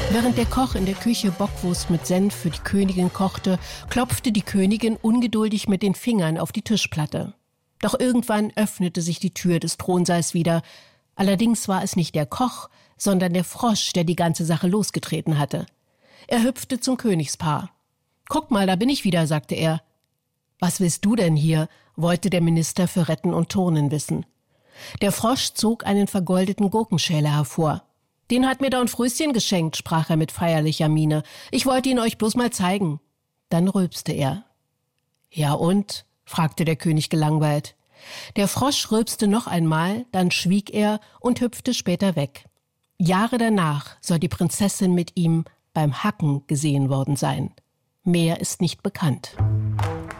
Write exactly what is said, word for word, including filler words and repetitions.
Während der Koch in der Küche Bockwurst mit Senf für die Königin kochte, klopfte die Königin ungeduldig mit den Fingern auf die Tischplatte. Doch irgendwann öffnete sich die Tür des Thronsaals wieder. Allerdings war es nicht der Koch, sondern der Frosch, der die ganze Sache losgetreten hatte. Er hüpfte zum Königspaar. »Guck mal, da bin ich wieder«, sagte er. »Was willst du denn hier?«, wollte der Minister für Retten und Turnen wissen. Der Frosch zog einen vergoldeten Gurkenschäler hervor. »Den hat mir Dornfröschen geschenkt«, sprach er mit feierlicher Miene. »Ich wollte ihn euch bloß mal zeigen.« Dann rülpste er. »Ja und?«, fragte der König gelangweilt. Der Frosch rülpste noch einmal, dann schwieg er und hüpfte später weg. Jahre danach soll die Prinzessin mit ihm beim Hacken gesehen worden sein. Mehr ist nicht bekannt.